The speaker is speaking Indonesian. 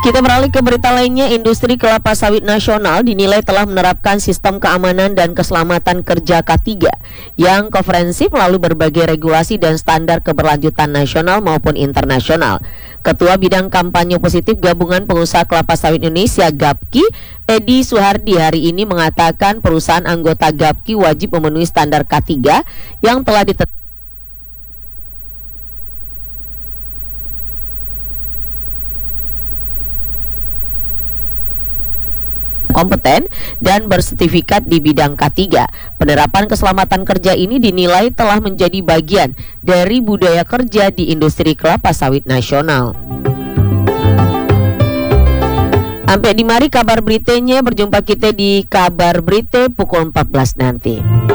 Kita beralih ke berita lainnya. Industri kelapa sawit nasional dinilai telah menerapkan sistem keamanan dan keselamatan kerja K3 yang komprehensif melalui berbagai regulasi dan standar keberlanjutan nasional maupun internasional. Ketua Bidang Kampanye Positif Gabungan Pengusaha Kelapa Sawit Indonesia (GAPKI), Edi Suhardi hari ini mengatakan perusahaan anggota GAPKI wajib memenuhi standar K3 yang telah ditetapkan kompeten dan bersertifikat di bidang K3. Penerapan keselamatan kerja ini dinilai telah menjadi bagian dari budaya kerja di industri kelapa sawit nasional. Sampai di mari kabar beritanya, berjumpa kita di kabar berita pukul 14 nanti.